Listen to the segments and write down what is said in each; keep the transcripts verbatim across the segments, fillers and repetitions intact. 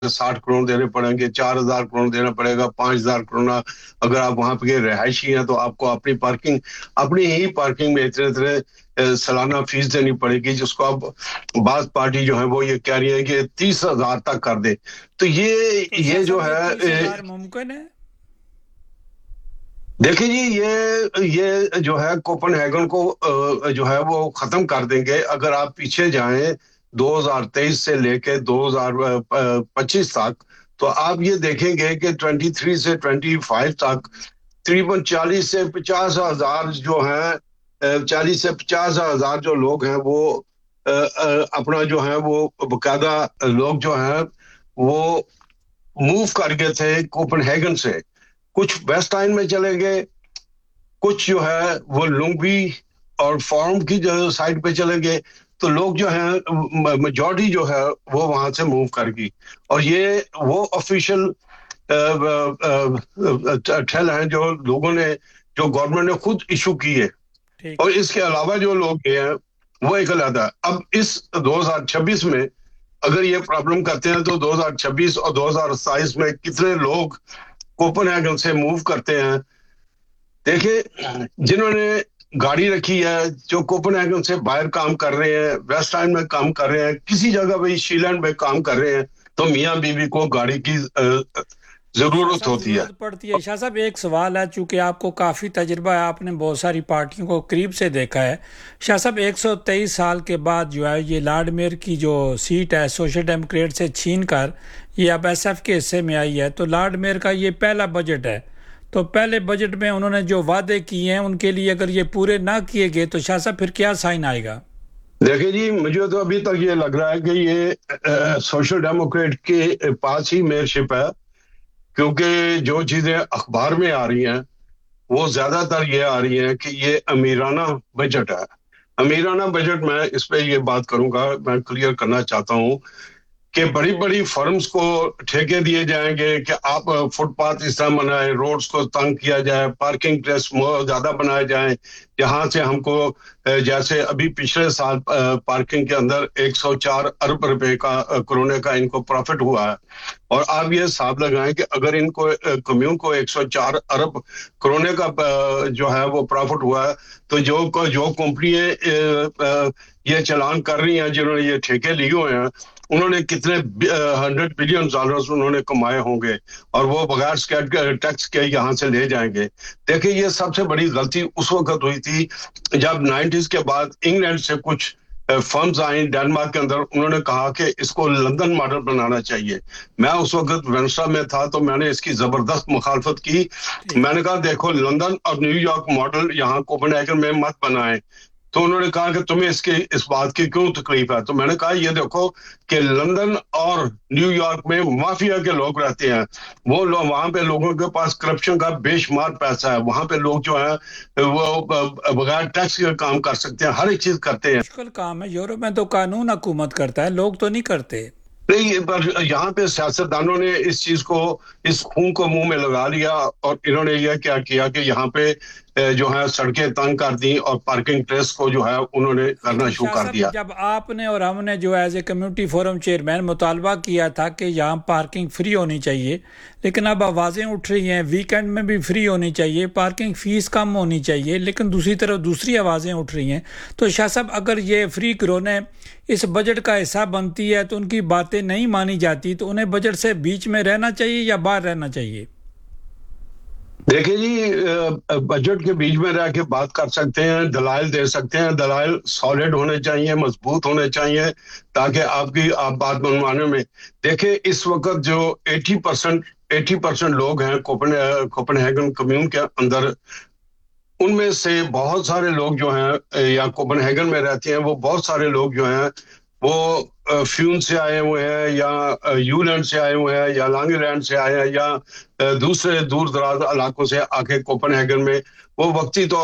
साठ करोड़ देने पड़ेंगे, चार हज़ार करोड़ देना पड़ेगा, पाँच हज़ार करोड़ अगर आप वहाँ पे रहायशी हैं तो आपको अपनी पार्किंग अपनी ही पार्किंग में इतने इतने सालाना फीस देनी पड़ेगी, जिसको अब बात पार्टी जो है वो ये कह रही है कि तीस हजार तक कर दे। तो ये तो ये जो ये है तीस हजार मुमकिन है? देखिए जी, ये ये जो है कोपेनहेगन को जो है वो खत्म कर देंगे। अगर आप पीछे जाएं दो हज़ार तेईस से लेके दो हज़ार पच्चीस तक, तो आप ये देखेंगे कि तेईस से पच्चीस तक तकरीबन चालीस से पचास हजार जो हैं चालीस से पचास हजार जो लोग हैं वो अपना जो है वो बकायदा लोग जो हैं वो मूव कर गए थे कोपेनहेगन से। कुछ वेस्ट आइलैंड में चले गए, कुछ जो है वो लुंगी और फॉर्म की जो साइड पे चले गए। तो लोग जो हैं मेजॉरिटी जो है वो वहां से मूव कर गई, और ये वो ऑफिशियल ठेल हैं जो लोगों ने जो गवर्नमेंट ने खुद इशू की है। और इसके अलावा जो लोग हैं वो एक अलग है। अब इस दो हज़ार छब्बीस में अगर ये प्रॉब्लम करते हैं तो दो हज़ार छब्बीस और दो हज़ार सत्ताईस में कितने लोग कोपेनहेगन से मूव करते हैं। देखिए, जिन्होंने गाड़ी रखी है, जो कोपेनहेगन से बाहर काम कर रहे हैं, वेस्ट आइलैंड में काम कर रहे हैं, किसी जगह भी शीलैंड में काम कर रहे हैं, तो मियां बीवी को गाड़ी की जरूरत होती है पड़ती है। शाह साहब एक सवाल है, चूंकि आपको काफ़ी तजुर्बा है, आपने बहुत सारी पार्टियों को करीब से देखा है। शाह साहब एक सौ तेईस साल के बाद जो है ये लॉर्ड मेयर की जो सीट है सोशल डेमोक्रेट से छीन कर ये अब एस एफ के हिस्से में आई है, तो लॉर्ड मेयर का ये पहला बजट है। तो पहले बजट में उन्होंने जो वादे किए हैं उनके लिए अगर ये पूरे ना किए गए तो शाह साहब फिर क्या साइन आएगा? देखिए जी, मुझे तो अभी तक ये लग रहा है कि ये आ, सोशल डेमोक्रेट के पास ही मेयरशिप है, क्योंकि जो चीजें अखबार में आ रही हैं वो ज्यादातर ये आ रही हैं कि ये अमीराना बजट है। अमीराना बजट, मैं इस पे ये बात करूंगा, मैं क्लियर करना चाहता हूं कि बड़ी बड़ी फर्म्स को ठेके दिए जाएंगे कि आप फुटपाथ इस तरह बनाए, रोड्स को तंग किया जाए, पार्किंग प्लेस ज्यादा बनाए जाए, जहां से हमको जैसे अभी पिछले साल पार्किंग के अंदर एक सौ चार अरब रुपए का कोरोना का इनको प्रॉफिट हुआ है। और आप ये हिसाब लगाएं कि अगर इनको कम्यून को एक सौ चार अरब कोरोना का जो है वो प्रॉफिट हुआ है, तो जो जो कंपनियां ये चलान कर रही हैं, जिन्होंने ये ठेके लिए हुए हैं, उन्होंने कितने हंड्रेड बिलियन डॉलर्स उन्होंने कमाए होंगे, और वो बगैर टैक्स के यहाँ से ले जाएंगे। देखिए, ये सबसे बड़ी गलती उस वक्त हुई थी जब नाइन्टीज के बाद इंग्लैंड से कुछ फर्म्स आई डेनमार्क के अंदर, उन्होंने कहा कि इसको लंदन मॉडल बनाना चाहिए। मैं उस वक्त वेंस्टा में था, तो मैंने इसकी जबरदस्त मुखालफत की। मैंने कहा देखो, लंदन और न्यूयॉर्क मॉडल यहाँ कोपेनहेगन में मत बनाएं। तो उन्होंने कहा कि तुम्हें इसके इस बात की क्यों तकलीफ है? तो मैंने कहा ये देखो कि लंदन और न्यूयॉर्क में माफिया के लोग रहते हैं, वो लोग वहां पे लोगों के पास करप्शन का बेशुमार पैसा है, वहां पे लोग जो है वो बगैर टैक्स के काम कर सकते हैं, हर एक चीज करते हैं। मुश्किल काम है, यूरोप में तो कानून हुकूमत करता है, लोग तो नहीं करते। नहीं, पर यहाँ पे सियासतदानों ने इस चीज को, इस खून को मुंह में लगा लिया, और इन्होंने यह क्या किया कि यहाँ पे जो है सड़कें तंग कर दी और पार्किंग प्लेस को जो है उन्होंने करना शुरू कर दिया। जब आपने और हमने जो as a community forum chairman मुतालबा किया था कि यहाँ पार्किंग फ्री होनी चाहिए, लेकिन अब आवाज़ें उठ रही हैं वीकेंड में भी फ्री होनी चाहिए, पार्किंग फीस कम होनी चाहिए, लेकिन दूसरी तरफ दूसरी आवाज़ें उठ रही हैं। तो शाह साहब, अगर ये फ्री करोने इस बजट का हिस्सा बनती है तो उनकी बातें नहीं मानी जाती, तो उन्हें बजट से बीच में रहना चाहिए या बाहर रहना चाहिए? देखिए जी, बजट के बीच में रह के बात कर सकते हैं, दलाइल दे सकते हैं, दलाइल सॉलिड होने चाहिए, मजबूत होने चाहिए, ताकि आपकी आप बात मनवाने में। देखिए, इस वक्त जो अस्सी परसेंट अस्सी परसेंट लोग हैं कोपेन कोपेनहेगन कम्यून के अंदर, उनमें से बहुत सारे लोग जो हैं या कोपेनहेगन में रहते हैं, वो बहुत सारे लोग जो हैं वो फ्यून से आए हुए हैं, या यूलैंड से आए हुए हैं, या लॉन्गलैंड से आए हैं, या दूसरे दूर दराज इलाकों से आके कोपेनहेगन में वो वक्ती तौर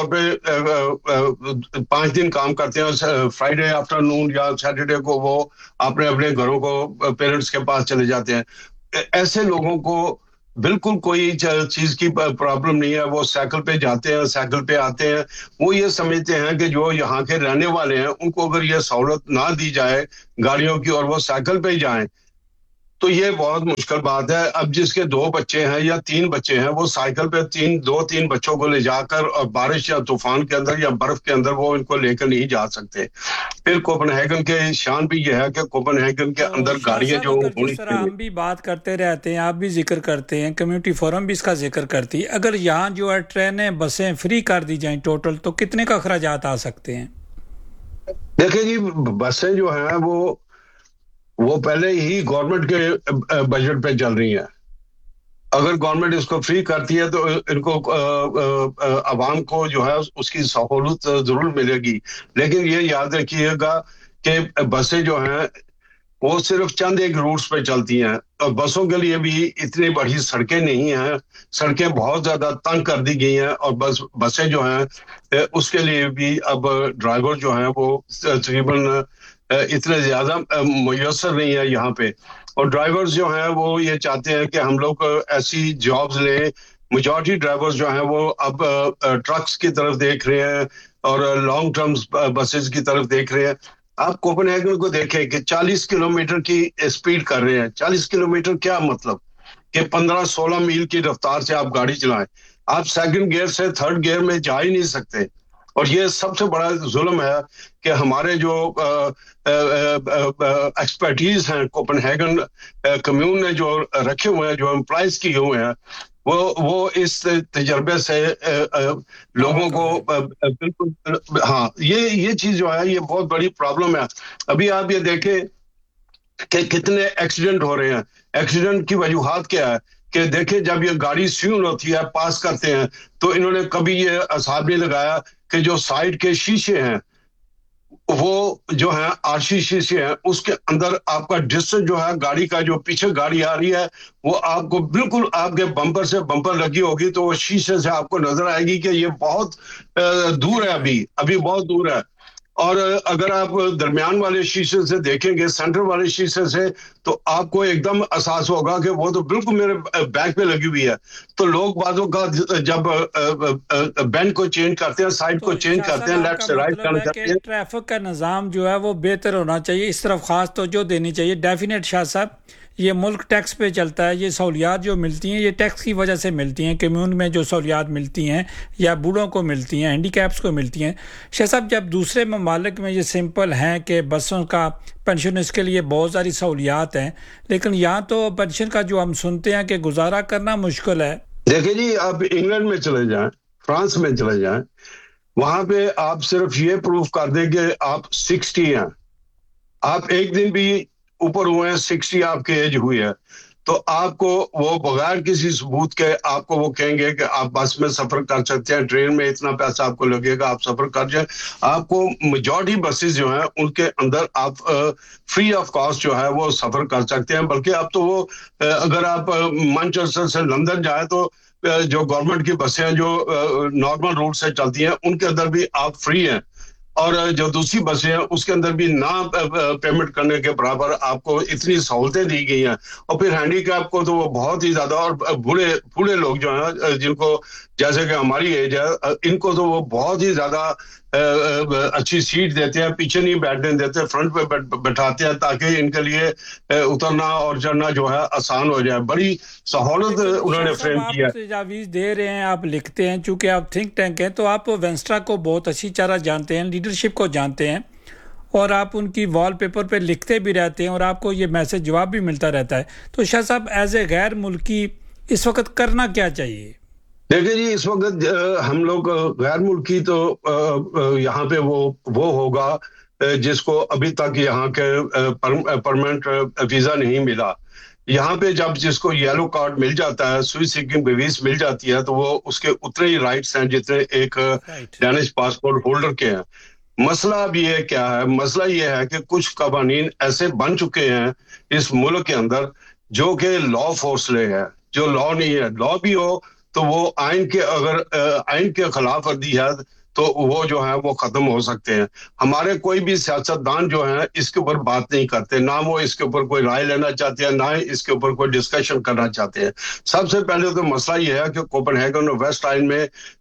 पे पांच दिन काम करते हैं। फ्राइडे आफ्टरनून या सैटरडे को वो अपने अपने घरों को पेरेंट्स के पास चले जाते हैं। ऐसे लोगों को बिल्कुल कोई चीज की प्रॉब्लम नहीं है, वो साइकिल पे जाते हैं, साइकिल पे आते हैं। वो ये समझते हैं कि जो यहाँ के रहने वाले हैं उनको अगर ये सहूलत ना दी जाए गाड़ियों की और वो साइकिल पे ही जाएं, تو یہ بہت مشکل بات ہے. اب جس کے دو بچے ہیں یا تین بچے ہیں وہ سائیکل پہ تین دو تین بچوں کو لے جا کر اور بارش یا طوفان کے اندر یا برف کے اندر وہ ان کو لے کر نہیں جا سکتے. پھر کوپن ہیگن کے شان بھی یہ ہے کہ کوپن ہیگن کے اندر گاڑیاں جو ہونی جس طرح ہم بھی بات کرتے رہتے ہیں، آپ بھی ذکر کرتے ہیں، کمیونٹی فورم بھی اس کا ذکر کرتی ہے، اگر یہاں جو ہے ٹرینیں بسیں فری کر دی جائیں ٹوٹل تو کتنے کا اخراجات آ سکتے ہیں؟ دیکھیں جی بسیں جو ہیں وہ وہ پہلے ہی گورنمنٹ کے بجٹ پہ چل رہی ہیں. اگر گورنمنٹ اس کو فری کرتی ہے تو ان کو عوام کو جو ہے اس کی سہولت ضرور ملے گی. لیکن یہ یاد رکھیے گا کہ بسیں جو ہیں وہ صرف چند ایک روٹس پہ چلتی ہیں اور بسوں کے لیے بھی اتنی بڑی سڑکیں نہیں ہیں. سڑکیں بہت زیادہ تنگ کر دی گئی ہیں اور بس بسیں جو ہیں اس کے لیے بھی اب ڈرائیور جو ہیں وہ تقریباً اتنے زیادہ میسر نہیں ہے یہاں پہ. اور ڈرائیورز جو ہیں وہ یہ چاہتے ہیں کہ ہم لوگ ایسی جابز لیں. میجورٹی ڈرائیورز جو ہیں وہ اب ٹرکس کی طرف دیکھ رہے ہیں اور لانگ ٹرمز بسز کی طرف دیکھ رہے ہیں. آپ کوپن ہیگن کو دیکھیں کہ چالیس کلومیٹر کی اسپیڈ کر رہے ہیں. چالیس کلومیٹر کیا مطلب کہ پندرہ سولہ میل کی رفتار سے آپ گاڑی چلائیں. آپ سیکنڈ گیئر سے تھرڈ گیئر میں جا ہی نہیں سکتے. اور یہ سب سے بڑا ظلم ہے کہ ہمارے جو ایکسپرٹیز ہیں کوپن ہیگن کمیون نے جو رکھے ہوئے ہیں، جو امپلائز کیے ہوئے ہیں، وہ وہ اس تجربے سے لوگوں کو بالکل ہاں یہ یہ چیز جو ہے یہ بہت بڑی پرابلم ہے. ابھی آپ یہ دیکھیں کہ کتنے ایکسیڈنٹ ہو رہے ہیں. ایکسیڈنٹ کی وجوہات کیا ہے کہ دیکھیں جب یہ گاڑی سیون ہوتی ہے پاس کرتے ہیں تو انہوں نے کبھی یہ حساب نہیں لگایا کہ جو سائڈ کے شیشے ہیں وہ جو ہے آرسی شیشے ہیں اس کے اندر آپ کا ڈسٹنس جو ہے گاڑی کا جو پیچھے گاڑی آ رہی ہے وہ آپ کو بالکل آپ کے بمپر سے بمپر لگی ہوگی تو وہ شیشے سے آپ کو نظر آئے گی کہ یہ بہت دور ہے ابھی ابھی بہت دور ہے. اور اگر آپ درمیان والے شیشے سے دیکھیں گے سینٹر والے شیشے سے تو آپ کو ایک دم احساس ہوگا کہ وہ تو بالکل میرے بیک پہ لگی ہوئی ہے. تو لوگ بعضوں کا جب بینڈ کو چینج کرتے ہیں سائڈ کو چینج کرتے ہیں لیفٹ سے رائٹ ٹرن کرتے ہیں. ٹریفک کا نظام جو ہے وہ بہتر ہونا چاہیے، اس طرف خاص توجہ دینی چاہیے. ڈیفینیٹ شاہ صاحب یہ ملک ٹیکس پہ چلتا ہے، یہ سہولیات جو ملتی ہیں یہ ٹیکس کی وجہ سے ملتی ہیں. کمیون میں جو سہولیات ملتی ہیں یا بوڑھوں کو ملتی ہیں، ہینڈی کیپس کو ملتی ہیں. شاہ صاحب جب دوسرے ممالک میں یہ سمپل ہیں کہ بسوں کا پینشن اس کے لیے بہت ساری سہولیات ہیں، لیکن یہاں تو پینشن کا جو ہم سنتے ہیں کہ گزارا کرنا مشکل ہے. دیکھیں جی آپ انگلینڈ میں چلے جائیں، فرانس میں چلے جائیں، وہاں پہ آپ صرف یہ پروف کر دیں کہ آپ سکسٹی ہیں، آپ ایک دن بھی اوپر ہوئے ہیں سکسٹی آپ کی ایج ہوئی ہے تو آپ کو وہ بغیر کسی ثبوت کے آپ کو وہ کہیں گے کہ آپ بس میں سفر کر سکتے ہیں، ٹرین میں اتنا پیسہ آپ کو لگے گا، آپ سفر کر جائیں. آپ کو میجورٹی بسز جو ہیں ان کے اندر آپ فری آف کاسٹ جو ہے وہ سفر کر سکتے ہیں. بلکہ اب تو وہ اگر آپ مانچسٹر سے لندن جائیں تو جو گورنمنٹ کی بسیں ہیں جو نارمل روٹ سے چلتی ہیں ان کے اندر بھی آپ فری ہیں. اور جو دوسری بسیں ہیں اس کے اندر بھی نہ پیمنٹ کرنے کے برابر آپ کو اتنی سہولتیں دی گئی ہیں. اور پھر ہینڈی کیپ کو تو وہ بہت ہی زیادہ، اور بوڑھے بوڑھے لوگ جو ہیں جن کو جیسے کہ ہماری ایج ہے ان کو تو وہ بہت ہی زیادہ اچھی سیٹ دیتے ہیں، پیچھے نہیں بیٹھنے دیتے، فرنٹ پہ بٹھاتے ہیں تاکہ ان کے لیے اترنا اور چڑھنا جو ہے آسان ہو جائے. بڑی سہولت انہوں نے فریم کیا. آپ تجاویز دے رہے ہیں، آپ لکھتے ہیں، چونکہ آپ تھنک ٹینک ہیں تو آپ وینسٹرا کو بہت اچھی طرح جانتے ہیں، لیڈرشپ کو جانتے ہیں، اور آپ ان کی وال پیپر پہ لکھتے بھی رہتے ہیں اور آپ کو یہ میسج جواب بھی ملتا رہتا ہے. تو شاہ صاحب ایز اے غیر ملکی اس وقت کرنا کیا چاہیے؟ دیکھیں جی اس وقت ہم لوگ غیر ملکی تو یہاں پہ وہ وہ ہوگا جس کو ابھی تک یہاں کے پرماننٹ ویزا نہیں ملا. یہاں پہ جب جس کو یلو کارڈ مل جاتا ہے، سوئی سیکنگ ویز مل جاتی ہے تو وہ اس کے اتنے ہی رائٹس ہیں جتنے ایک ڈینش پاسپورٹ ہولڈر کے ہیں. مسئلہ اب یہ کیا ہے؟ مسئلہ یہ ہے کہ کچھ قوانین ایسے بن چکے ہیں اس ملک کے اندر جو کہ لا فورس لے ہے، جو لا نہیں ہے. لا بھی ہو تو وہ آئین کے اگر آئین کے خلاف ورزی ہے تو وہ جو ہے وہ ختم ہو سکتے ہیں. ہمارے کوئی بھی سیاستدان جو ہیں اس کے اوپر بات نہیں کرتے، نہ وہ اس کے اوپر کوئی رائے لینا چاہتے ہیں، نہ اس کے اوپر کوئی ڈسکشن کرنا چاہتے ہیں. سب سے پہلے تو مسئلہ یہ ہے کہ کوپن ہیگن اور ویسٹ آئلینڈ میں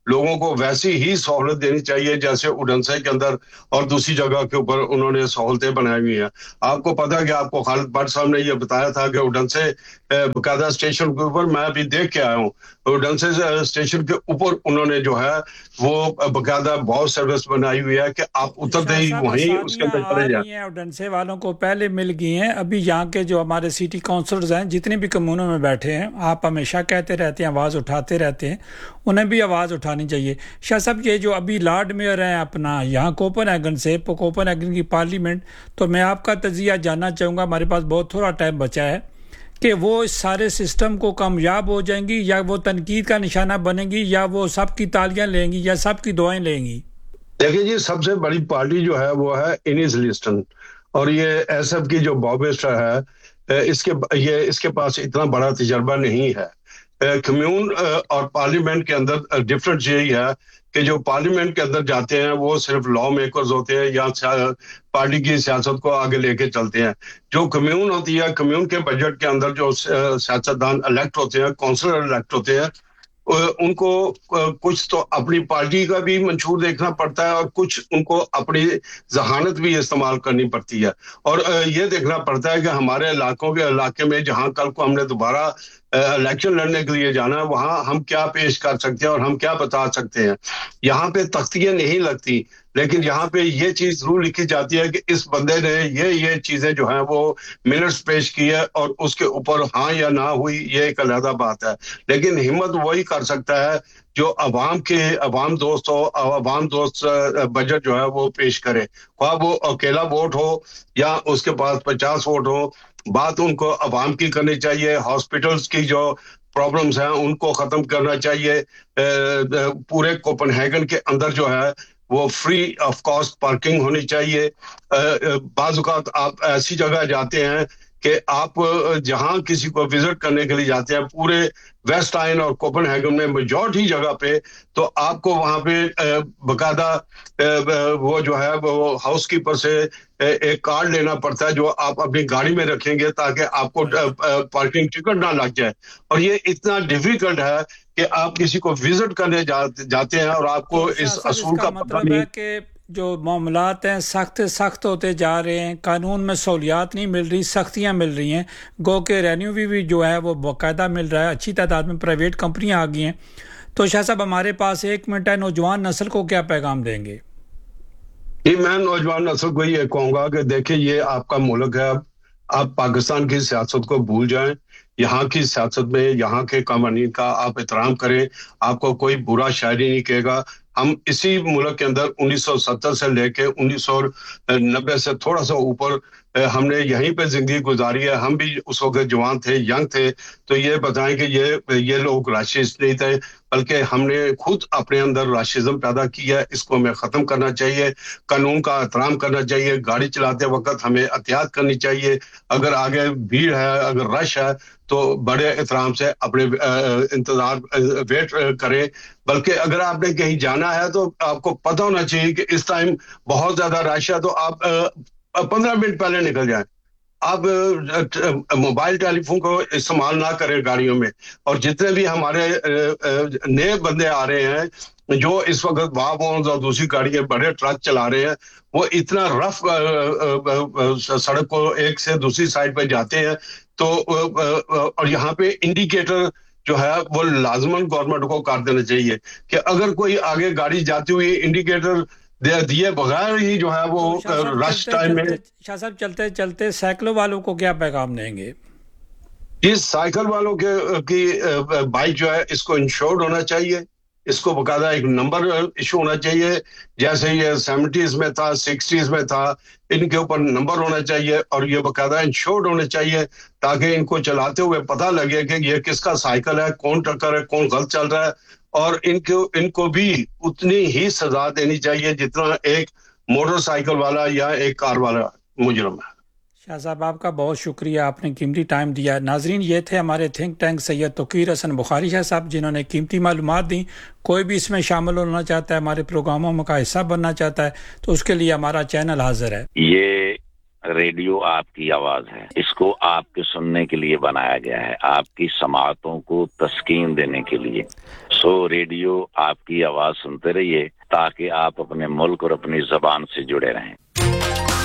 لوگوں کو ویسی ہی سہولت دینی چاہیے جیسے اڈنسے کے اندر اور دوسری جگہ کے اوپر انہوں نے سہولتیں بنائی ہوئی ہیں. آپ کو پتا کہ آپ کو خالد بٹ صاحب نے یہ بتایا تھا کہ اڈنسے باقاعدہ اسٹیشن کے اوپر میں ابھی دیکھ کے آیا ہوں, اڈنسے اسٹیشن کے اوپر انہوں نے جو ہے وہ باقاعدہ بہت سروس بنائی ہوئی ہے کہ آپ اترتے ہی وہیں اس کے اندر چلے جائیں. اڈنسے والوں کو پہلے مل گئی ہیں, ابھی یہاں کے جو ہمارے سٹی کونسلرز ہیں جتنے بھی کمیونوں میں بیٹھے ہیں, آپ ہمیشہ کہتے رہتے ہیں, آواز اٹھاتے رہتے ہیں, انہیں بھی آواز اٹھانی چاہیے. شاہ صاحب یہ جو ابھی لارڈ میئر ہیں اپنا یہاں کوپن ہیگن سے, کوپن ہیگن کی پارلیمنٹ, تو میں آپ کا تجزیہ جاننا چاہوں گا, ہمارے پاس بہت تھوڑا ٹائم بچا ہے, کہ وہ اس سارے سسٹم کو کامیاب ہو جائیں گی یا وہ تنقید کا نشانہ بنے گی یا وہ سب کی تالیاں لیں گی یا سب کی دعائیں لیں گی؟ دیکھیں جی, سب سے بڑی پارٹی جو ہے وہ ہے انیس لسٹن, اور یہ ایس ایف کی جو باب ویسٹر ہے اس کے یہ اس کے پاس اتنا بڑا تجربہ نہیں ہے. کمیون اور پارلیمنٹ کے اندر ڈفرنس یہی ہے کہ جو پارلیمنٹ کے اندر جاتے ہیں وہ صرف لا میکرز ہوتے ہیں یا پارٹی کی سیاست کو آگے لے کے چلتے ہیں. جو کمیون ہوتی ہے, کمیون کے بجٹ کے اندر جو سیاستدان الیکٹ ہوتے ہیں, کونسلر الیکٹ ہوتے ہیں, ان کو کچھ تو اپنی پارٹی کا بھی منشور دیکھنا پڑتا ہے اور کچھ ان کو اپنی ذہانت بھی استعمال کرنی پڑتی ہے, اور یہ دیکھنا پڑتا ہے کہ ہمارے علاقوں کے علاقے میں جہاں کل کو ہم نے دوبارہ الیکشن لڑنے کے لیے جانا ہے وہاں ہم کیا پیش کر سکتے ہیں اور ہم کیا بتا سکتے ہیں. یہاں پہ تختیاں نہیں لگتی, لیکن یہاں پہ یہ چیز ضرور لکھی جاتی ہے کہ اس بندے نے یہ یہ چیزیں جو ہیں وہ منٹس پیش کی ہے اور اس کے اوپر ہاں یا نہ ہوئی یہ ایک علیحدہ بات ہے. لیکن ہمت وہی کر سکتا ہے جو عوام کے عوام دوست ہو, عوام دوست بجٹ جو ہے وہ پیش کرے, خواہ وہ اکیلا ووٹ ہو یا اس کے پاس پچاس ووٹ ہو. بات ان کو عوام کی کرنی چاہیے, ہاسپٹلز کی جو پرابلمز ہیں ان کو ختم کرنا چاہیے. پورے کوپن ہیگن کے اندر جو ہے وہ فری آف کاسٹ پارکنگ ہونی چاہیے. بعض اوقات آپ ایسی جگہ جاتے ہیں کہ آپ جہاں کسی کو وزٹ کرنے کے لیے جاتے ہیں پورے ویسٹ آئن اور کوپن ہیگن میں میجورٹی جگہ پہ, تو آپ کو وہاں پہ باقاعدہ وہ جو ہے وہ ہاؤس کیپر سے ایک کارڈ لینا پڑتا ہے جو آپ اپنی گاڑی میں رکھیں گے تاکہ آپ کو پارکنگ ٹکٹ نہ لگ جائے. اور یہ اتنا ڈیفیکلٹ ہے کہ آپ کسی کو وزٹ کرنے جاتے ہیں اور آپ کو اس اصول کا پتہ نہیں. کہ جو معاملات ہیں سخت سخت ہوتے جا رہے ہیں, قانون میں سہولیات نہیں مل رہی, سختیاں مل رہی ہیں, گو کہ ریونیو بھی, بھی جو ہے وہ باقاعدہ مل رہا ہے, اچھی تعداد میں پرائیویٹ کمپنیاں آ گئی ہیں. تو شاہ صاحب ہمارے پاس ایک منٹ ہے, نوجوان نسل کو کیا پیغام دیں گے؟ جی, میں نوجوان نسل کو یہ کہوں گا کہ دیکھیں یہ آپ کا ملک ہے, آپ پاکستان کی سیاست کو بھول جائیں. یہاں کی سیاست میں یہاں کے قوانین کا آپ احترام کریں, آپ کو کوئی برا شاعری نہیں کہے گا. ہم اسی ملک کے اندر انیس سو ستر سے لے کے انیس سو نبے سے تھوڑا سا اوپر ہم نے یہیں پہ زندگی گزاری ہے. ہم بھی اس وقت جوان تھے, ینگ تھے, تو یہ بتائیں کہ یہ یہ لوگ راشسٹ نہیں تھے, بلکہ ہم نے خود اپنے اندر راشزم پیدا کیا ہے. اس کو ہمیں ختم کرنا چاہیے, قانون کا احترام کرنا چاہیے, گاڑی چلاتے وقت ہمیں احتیاط کرنی چاہیے. اگر آگے بھیڑ ہے, اگر رش ہے, تو بڑے احترام سے اپنے انتظار ویٹ کریں. بلکہ اگر آپ نے کہیں جانا ہے تو آپ کو پتہ ہونا چاہیے کہ اس ٹائم بہت زیادہ رش ہے, تو آپ پندرہ منٹ پہلے نکل جائیں. آپ موبائل ٹیلی فون کو استعمال نہ کریں گاڑیوں میں. اور جتنے بھی ہمارے نئے بندے آ رہے ہیں جو اس وقت واگونز اور دوسری گاڑیاں بڑے ٹرک چلا رہے ہیں, وہ اتنا رف سڑک کو ایک سے دوسری سائڈ پہ جاتے ہیں. تو اور یہاں پہ انڈیکیٹر جو ہے وہ لازماً گورنمنٹ کو کر دینا چاہیے کہ اگر کوئی آگے گاڑی جاتی ہوئی انڈیکیٹر دیے بغیر ہی جو ہے وہ رش ٹائم میں. شاہ صاحب چلتے چلتے سائیکلوں والوں کو کیا پیغام دیں گے؟ اس سائیکل والوں کے کی بائک جو ہے اس کو انشورڈ ہونا چاہیے, اس کو باقاعدہ ایک نمبر ایشو ہونا چاہیے, جیسے یہ سیونٹیز میں تھا, سکسٹیز میں تھا. ان کے اوپر نمبر ہونا چاہیے اور یہ باقاعدہ انشورڈ ہونے چاہیے تاکہ ان کو چلاتے ہوئے پتہ لگے کہ یہ کس کا سائیکل ہے, کون ٹکر ہے, کون غلط چل رہا ہے. اور ان کو ان کو بھی اتنی ہی سزا دینی چاہیے جتنا ایک موٹر سائیکل والا یا ایک کار والا مجرم ہے. شاہ صاحب آپ کا بہت شکریہ, آپ نے قیمتی ٹائم دیا. ناظرین, یہ تھے ہمارے تھنک ٹینک سید توقیر حسن بخاری شاہ صاحب, جنہوں نے قیمتی معلومات دیں. کوئی بھی اس میں شامل ہونا چاہتا ہے, ہمارے پروگراموں کا حصہ بننا چاہتا ہے, تو اس کے لیے ہمارا چینل حاضر ہے. یہ ریڈیو آپ کی آواز ہے، اس کو آپ کے سننے کے لیے بنایا گیا ہے، آپ کی سماعتوں کو تسکین دینے کے لیے۔ سو ریڈیو آپ کی آواز سنتے رہیے تاکہ آپ اپنے ملک اور اپنی زبان سے جڑے رہیں۔